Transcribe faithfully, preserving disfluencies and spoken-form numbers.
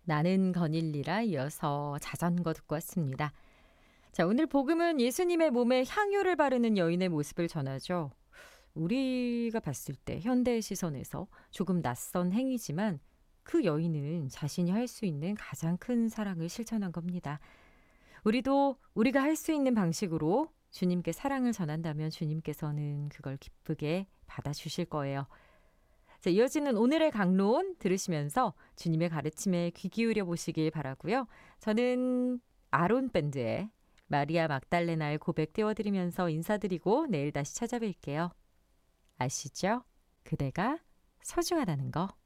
나는 거닐리라 이어서 자전거 듣고 왔습니다. 자, 오늘 복음은 예수님의 몸에 향유를 바르는 여인의 모습을 전하죠. 우리가 봤을 때 현대의 시선에서 조금 낯선 행위지만 그 여인은 자신이 할 수 있는 가장 큰 사랑을 실천한 겁니다. 우리도 우리가 할 수 있는 방식으로 주님께 사랑을 전한다면 주님께서는 그걸 기쁘게 받아주실 거예요. 자, 이어지는 오늘의 강론 들으시면서 주님의 가르침에 귀 기울여 보시길 바라고요. 저는 아론 밴드의 마리아 막달레나의 고백 띄워드리면서 인사드리고 내일 다시 찾아뵐게요. 아시죠? 그대가 소중하다는 거.